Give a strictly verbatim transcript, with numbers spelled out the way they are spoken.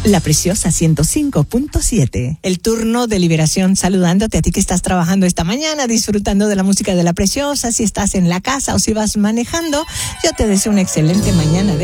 La Preciosa ciento cinco punto siete. El turno de Liberación saludándote a ti que estás trabajando esta mañana, disfrutando de la música de La Preciosa. Si estás en la casa o si vas manejando, yo te deseo una excelente mañana de